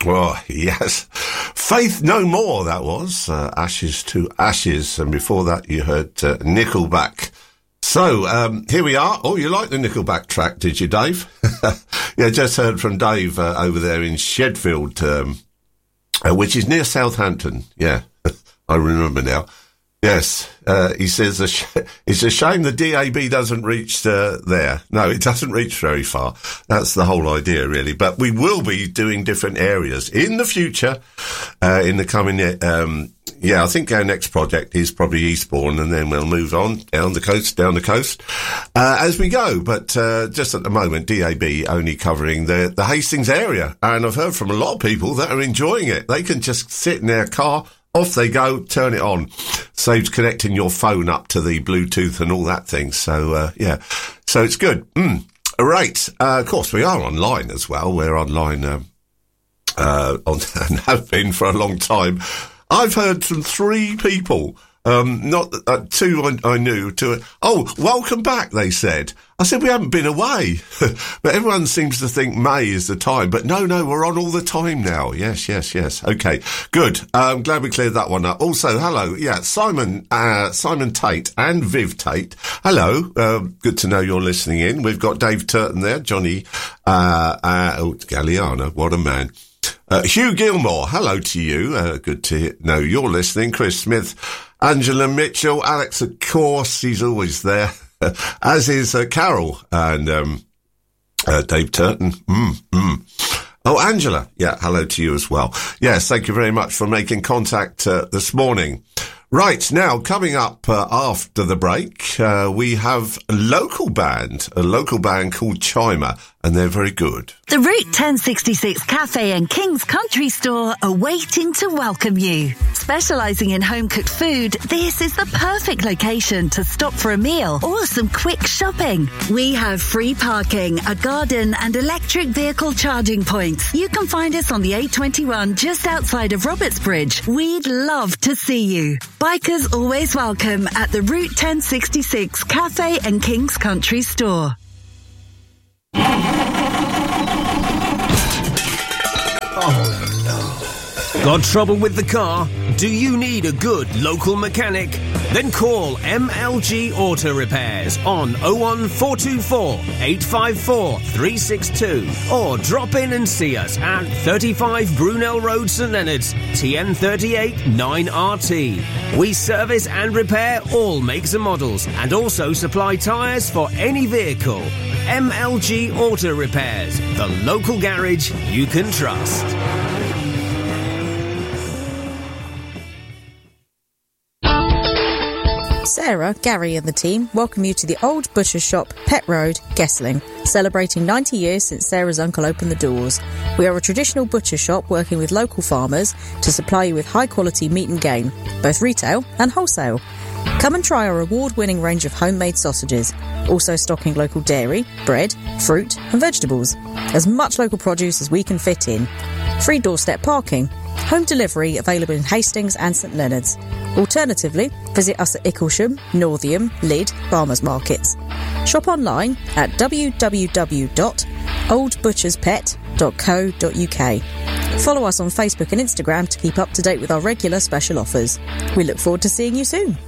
Oh, yes. Faith No More, that was. Ashes to Ashes. And before that, you heard Nickelback. So, here we are. Oh, you like the Nickelback track, did you, Dave? Yeah, just heard from Dave over there in Shedfield, which is near Southampton. Yeah, I remember now. Yes, he says it's a shame the DAB doesn't reach there. No, it doesn't reach very far. That's the whole idea, really. But we will be doing different areas in the future, in the coming I think our next project is probably Eastbourne, and then we'll move on down the coast, as we go. But just at the moment, DAB only covering the Hastings area. And I've heard from a lot of people that are enjoying it. They can just sit in their car, off they go, turn it on. Saves connecting your phone up to the Bluetooth and all that thing. So, so it's good. Right. Of course, we are online as well. We're online and have been for a long time. I've heard from 3 people, not 2 I knew. Welcome back, they said. I said, we haven't been away. But everyone seems to think May is the time. But no, we're on all the time now. Yes. Okay, good. I'm glad we cleared that one up. Also, hello. Yeah, Simon Tate and Viv Tate. Hello. Good to know you're listening in. We've got Dave Turton there, Johnny Galliano. What a man. Hugh Gilmore, hello to you. Good to know you're listening. Chris Smith, Angela Mitchell, Alex, of course, he's always there. As is Carol and Dave Turton. Oh, Angela, yeah, hello to you as well. Yes, thank you very much for making contact this morning. Right, now, coming up after the break, we have a local band called Chimer, and they're very good. The Route 1066 Cafe and King's Country Store are waiting to welcome you. Specialising in home-cooked food, this is the perfect location to stop for a meal or some quick shopping. We have free parking, a garden and electric vehicle charging points. You can find us on the A21 just outside of Robertsbridge. We'd love to see you. Bikers always welcome at the Route 1066 Cafe and King's Country Store. Oh no. Got trouble with the car? Do you need a good local mechanic? Then call MLG Auto Repairs on 01424 854 362 or drop in and see us at 35 Brunel Road, St Leonard's, TN38 9RT. We service and repair all makes and models and also supply tyres for any vehicle. MLG Auto Repairs, the local garage you can trust. Sarah, Gary and the team welcome you to the Old Butcher's Shop, Pet Road, Guessling, celebrating 90 years since Sarah's uncle opened the doors. We are a traditional butcher shop working with local farmers to supply you with high-quality meat and game, both retail and wholesale. Come and try our award-winning range of homemade sausages, also stocking local dairy, bread, fruit and vegetables. As much local produce as we can fit in. Free doorstep parking. Home delivery available in Hastings and St Leonard's. Alternatively, visit us at Icklesham, Northiam, Lydd, Farmers Markets. Shop online at www.oldbutcherspet.co.uk. Follow us on Facebook and Instagram to keep up to date with our regular special offers. We look forward to seeing you soon.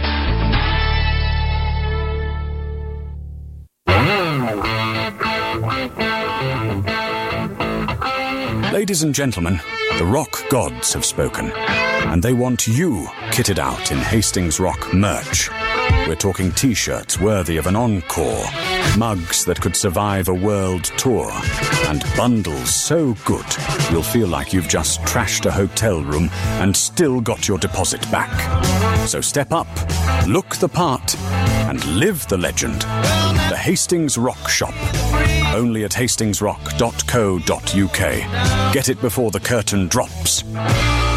Ladies and gentlemen, the rock gods have spoken, and they want you kitted out in Hastings Rock merch. We're talking T-shirts worthy of an encore, mugs that could survive a world tour, and bundles so good you'll feel like you've just trashed a hotel room and still got your deposit back. So step up, look the part, and live the legend. The Hastings Rock Shop. Only at hastingsrock.co.uk. Get it before the curtain drops.